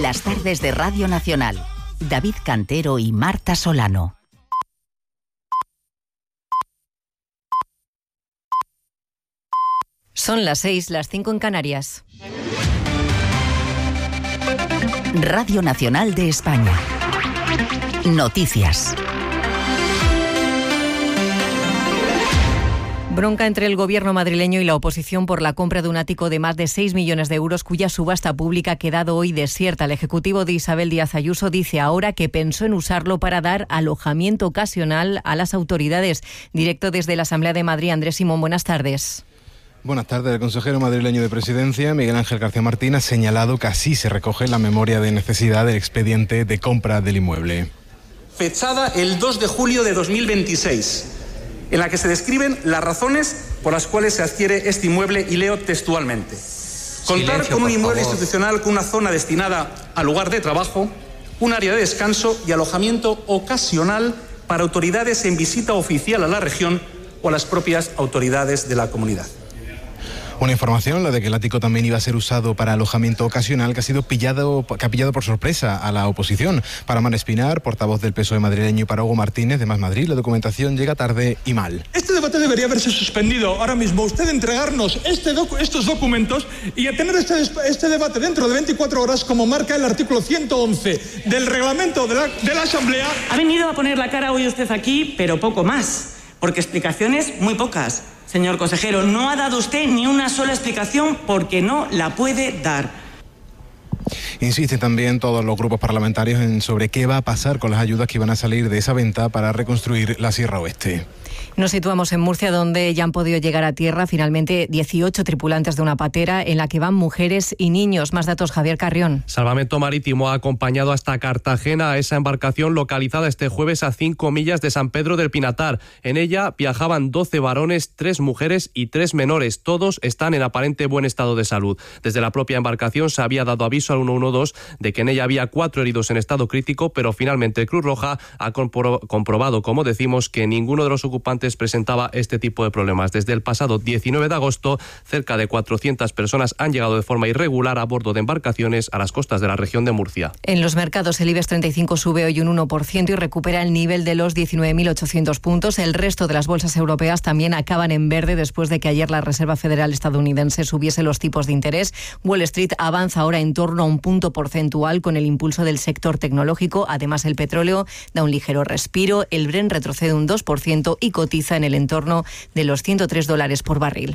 Las tardes de Radio Nacional. David Cantero y Marta Solano. Son las 6, las 5 en Canarias. Radio Nacional de España. Noticias. Bronca entre el gobierno madrileño y la oposición por la compra de un ático de más de 6 millones de euros cuya subasta pública ha quedado hoy desierta. El ejecutivo de Isabel Díaz Ayuso dice ahora que pensó en usarlo para dar alojamiento ocasional a las autoridades. Directo desde la Asamblea de Madrid, Andrés Simón, buenas tardes. Buenas tardes. El consejero madrileño de Presidencia, Miguel Ángel García Martín, ha señalado que así se recoge la memoria de necesidad del expediente de compra del inmueble. Fechada el 2 de julio de 2026, en la que se describen las razones por las cuales se adquiere este inmueble, y leo textualmente. Contar con un inmueble institucional con una zona destinada al lugar de trabajo, un área de descanso y alojamiento ocasional para autoridades en visita oficial a la región o a las propias autoridades de la comunidad. Una información, la de que el ático también iba a ser usado para alojamiento ocasional, que ha pillado por sorpresa a la oposición. Para Mar Espinar, portavoz del PSOE madrileño, y para Hugo Martínez, de Más Madrid, la documentación llega tarde y mal. Este debate debería haberse suspendido ahora mismo. Usted entregarnos estos documentos y a tener este debate dentro de 24 horas, como marca el artículo 111 del reglamento de la Asamblea. Ha venido a poner la cara hoy usted aquí, pero poco más, porque explicaciones muy pocas. Señor consejero, no ha dado usted ni una sola explicación porque no la puede dar. Insisten también todos los grupos parlamentarios en sobre qué va a pasar con las ayudas que van a salir de esa venta para reconstruir la Sierra Oeste. Nos situamos en Murcia, donde ya han podido llegar a tierra finalmente 18 tripulantes de una patera en la que van mujeres y niños. Más datos, Javier Carrión. Salvamento Marítimo ha acompañado hasta Cartagena a esa embarcación localizada este jueves a 5 millas de San Pedro del Pinatar. En ella viajaban 12 varones, 3 mujeres y 3 menores. Todos están en aparente buen estado de salud. Desde la propia embarcación se había dado aviso al 112 de que en ella había 4 heridos en estado crítico, pero finalmente Cruz Roja ha comprobado, como decimos, que ninguno de los ocupantes presentaba este tipo de problemas. Desde el pasado 19 de agosto, cerca de 400 personas han llegado de forma irregular a bordo de embarcaciones a las costas de la región de Murcia. En los mercados, el IBEX 35 sube hoy un 1% y recupera el nivel de los 19.800 puntos. El resto de las bolsas europeas también acaban en verde después de que ayer la Reserva Federal estadounidense subiese los tipos de interés. Wall Street avanza ahora en torno a un punto porcentual con el impulso del sector tecnológico. Además, el petróleo da un ligero respiro. El Brent retrocede un 2% y cotiza en el entorno de los $103 por barril.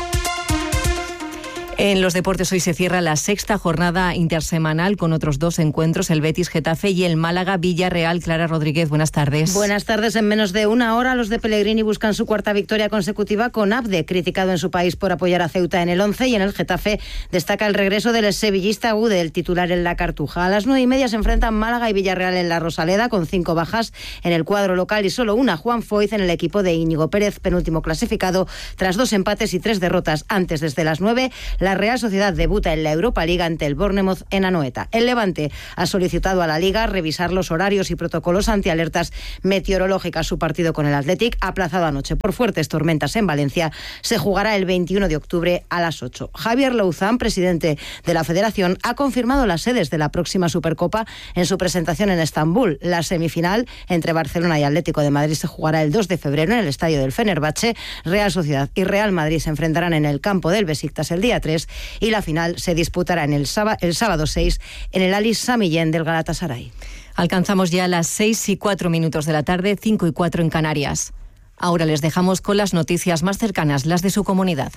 En los deportes, hoy se cierra la 6ª jornada intersemanal con otros 2 encuentros, el Betis-Getafe y el Málaga-Villarreal. Clara Rodríguez, buenas tardes. Buenas tardes. En menos de una hora, los de Pellegrini buscan su 4ª victoria consecutiva con Abde, criticado en su país por apoyar a Ceuta en el 11, y en el Getafe destaca el regreso del sevillista Gude, el titular en la Cartuja. A las 9:30 se enfrentan Málaga y Villarreal en la Rosaleda, con 5 bajas en el cuadro local y solo una, Juan Foyz, en el equipo de Íñigo Pérez, penúltimo clasificado, tras 2 empates y 3 derrotas. Antes, desde las 9, la Real Sociedad debuta en la Europa League ante el Bournemouth en Anoeta. El Levante ha solicitado a la Liga revisar los horarios y protocolos ante alertas meteorológicas. Su partido con el Athletic, aplazado anoche por fuertes tormentas en Valencia, se jugará el 21 de octubre a las 8. Javier Louzán, presidente de la Federación, ha confirmado las sedes de la próxima Supercopa en su presentación en Estambul. La semifinal entre Barcelona y Atlético de Madrid se jugará el 2 de febrero en el estadio del Fenerbahce. Real Sociedad y Real Madrid se enfrentarán en el campo del Besiktas el día 3 y la final se disputará en el sábado 6 en el Ali Sami Yen del Galatasaray. Alcanzamos ya las 6:04 de la tarde, 5:04 en Canarias. Ahora les dejamos con las noticias más cercanas, las de su comunidad.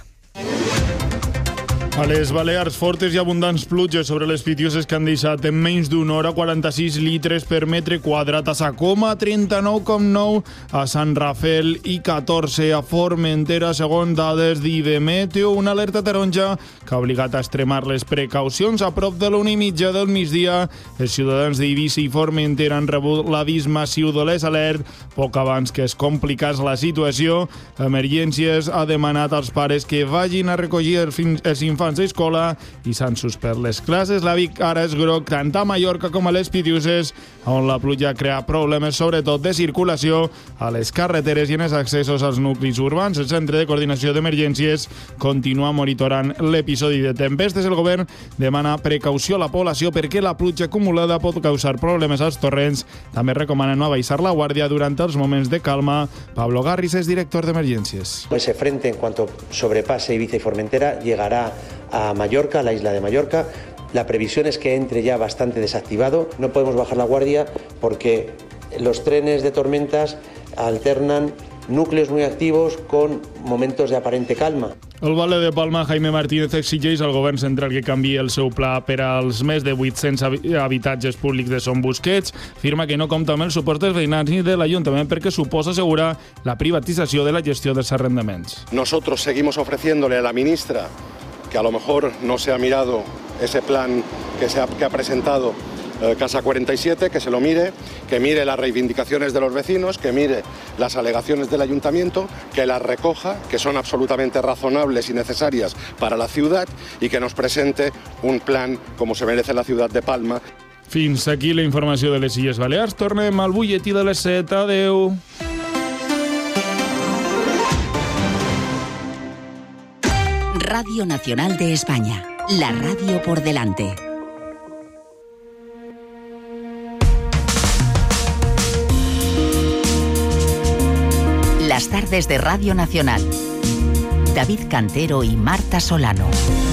A les Balears, fortes i abundants pluges sobre les Pitiuses que han deixat en menys d'una hora 46 litres per metre quadrat. A Sacoma, 39,9, a Sant Rafel i 14 a Formentera, segons dades d'Ibemeteo. Una alerta taronja que ha obligat a extremar les precaucions. A prop de l'1:30 del migdia, els ciutadans d'Eivissa i Formentera han rebut l'avís massiu de les alert. Poc abans que es complicés la situació, Emergències ha demanat als pares que vagin a recollir els infants infants a escola i s'han suspès les classes. La Vic ara és groc tant a Mallorca com a les Pitiuses, on la pluja crea problemes sobretot de circulació a les carreteres i en els accessos als nuclis urbans. El Centre de Coordinació d'Emergències continua monitorant l'episodi de tempestes. El govern demana precaució a la població perquè la pluja acumulada pot causar problemes als torrents. També recomana no abaixar la guàrdia durant els moments de calma. Pablo Garris és director d'Emergències. Ese frente, en cuanto sobrepase Ibiza y Formentera, llegará a Mallorca, a la isla de Mallorca. La previsión es que entre ya bastante desactivado. No podemos bajar la guardia porque los trenes de tormentas alternan núcleos muy activos con momentos de aparente calma. El Valle de Palma, Jaime Martínez, exigeix al govern central que canviï el seu pla per als més de 800 habitatges públics de Son Busquets. Afirma que no compta amb el suport dels veïnats ni de l'Ajuntament perquè suposa assegurar la privatització de la gestió dels arrendaments. Nosotros seguimos ofreciéndole a la ministra, que a lo mejor no se ha mirado ese plan que ha presentado Casa 47, que se lo mire, que mire las reivindicaciones de los vecinos, que mire las alegaciones del ayuntamiento, que las recoja, que son absolutamente razonables y necesarias para la ciudad y que nos presente un plan como se merece la ciudad de Palma. Fins aquí la informació de les Illes Balears. Tornem al butlletí de les 7. Adéu. Radio Nacional de España. La radio por delante. Las tardes de Radio Nacional. David Cantero y Marta Solano.